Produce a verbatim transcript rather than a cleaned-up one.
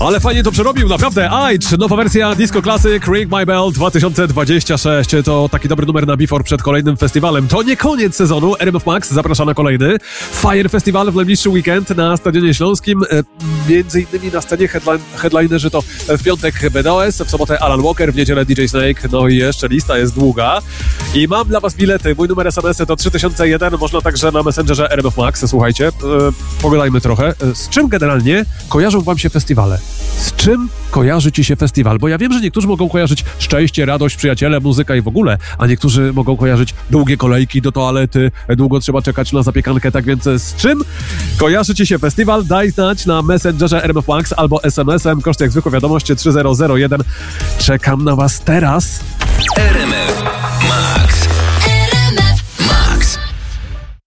Ale fajnie to przerobił, naprawdę. Ajdź, nowa wersja Disco Classic Ring My Bell dwa tysiące dwudziesty szósty. To taki dobry numer na Before przed kolejnym festiwalem. To nie koniec sezonu. R M F Max zaprasza na kolejny Fire Festival w najbliższy weekend na Stadionie Śląskim. E, między innymi na scenie headline, headlinerzy to w piątek B D O S, w sobotę Alan Walker, w niedzielę D J Snake. No i jeszcze lista jest długa. I mam dla was bilety. Mój numer S M S to trzy tysiące jeden. Można także na Messengerze R M F Max. Słuchajcie, e, pogadajmy trochę. Z czym generalnie kojarzą wam się festiwale? Z czym kojarzy ci się festiwal? Bo ja wiem, że niektórzy mogą kojarzyć szczęście, radość, przyjaciele, muzyka i w ogóle, a niektórzy mogą kojarzyć długie kolejki do toalety, długo trzeba czekać na zapiekankę, tak więc z czym kojarzy ci się festiwal? Daj znać na Messengerze R M F Max albo S M S em, koszt jak zwykle wiadomość trzy zero zero jeden. Czekam na was teraz.